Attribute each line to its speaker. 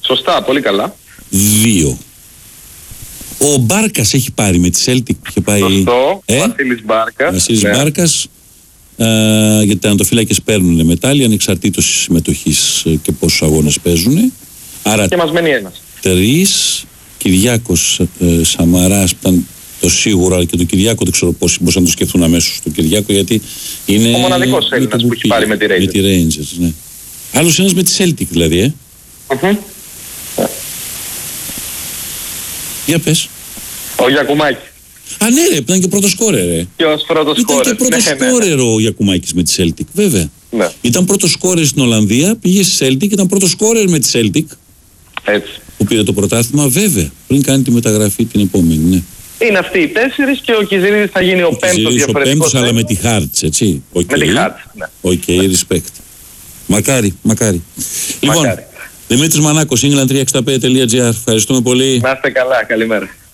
Speaker 1: Σωστά, πολύ καλά.
Speaker 2: 2. Ο Μπάρκας έχει πάρει με τη Celtic. Είχε πάει.
Speaker 1: Σωστό. Βασίλης Μπάρκας.
Speaker 2: Βασίλης Μπάρκας. Γιατί τα ανατοφύλακες παίρνουν μετάλλια ανεξαρτήτως της συμμετοχής και πόσους αγώνες παίζουν. Άρα
Speaker 1: και μας μένει ένας.
Speaker 2: 3. Κυριάκος Σαμαράς που ήταν το σίγουρο, και το Κυριάκο δεν ξέρω πώς μπορούσαν να το σκεφτούν αμέσως το Κυριάκο, γιατί είναι
Speaker 1: ο μοναδικός Έλληνας που έχει πάρει με τη Rangers.
Speaker 2: Με τη Rangers, ναι. Άλλος ένας με τη Celtic δηλαδή, Για πες.
Speaker 1: Ο Γιακουμάκης.
Speaker 2: Α, ναι, ρε, ήταν και πρώτο σκόρερ, ρε.
Speaker 1: Και ως πρώτο σκόρερ.
Speaker 2: Ήταν και πρώτο σκόρερ ο Γιακουμάκης με τη Celtic, βέβαια.
Speaker 1: Ναι.
Speaker 2: Ήταν πρώτο σκόρερ στην Ολλανδία, πήγε στη Celtic, ήταν πρώτο σκόρερ με τη Celtic.
Speaker 1: Έτσι.
Speaker 2: Που πήρε το πρωτάθλημα, βέβαια, πριν κάνει τη μεταγραφή την επόμενη, ναι.
Speaker 1: Είναι αυτοί οι 4 και ο Κιζηρίδης θα γίνει ο πέμπτος διαφορετικός.
Speaker 2: Ο πέμπτος, αλλά με τη Hearts, έτσι.
Speaker 1: Με τη Hearts, ναι.
Speaker 2: Οκ, respect. Μακάρι. Λοιπόν, Δημήτρης Μανάκος, england365.gr. Ευχαριστούμε πολύ.
Speaker 1: Να είστε καλά, καλημέρα.